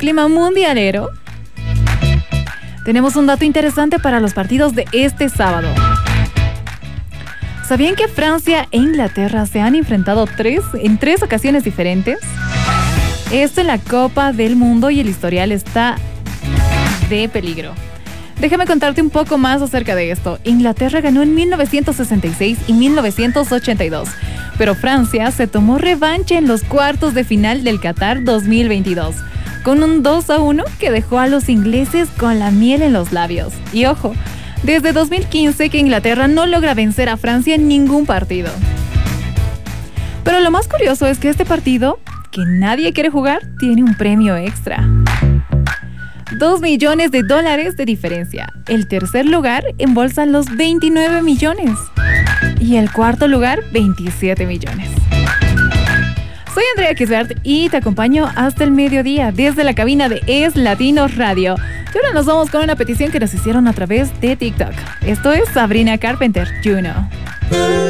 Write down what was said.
clima mundialero, tenemos un dato interesante para los partidos de este sábado. ¿Sabían que Francia e Inglaterra se han enfrentado en tres ocasiones diferentes? Esto en la Copa del Mundo y el historial está de peligro. Déjame contarte un poco más acerca de esto. Inglaterra ganó en 1966 y 1982, pero Francia se tomó revancha en los cuartos de final del Qatar 2022, con un 2-1 que dejó a los ingleses con la miel en los labios. Y ojo, desde 2015 que Inglaterra no logra vencer a Francia en ningún partido. Pero lo más curioso es que este partido, que nadie quiere jugar, tiene un premio extra. $2 millones de diferencia. El tercer lugar embolsa los 29 millones. Y el cuarto lugar, 27 millones. Soy Andrea Kisbert y te acompaño hasta el mediodía desde la cabina de Es Latino Radio. Y ahora nos vamos con una petición que nos hicieron a través de TikTok. Esto es Sabrina Carpenter, Juno.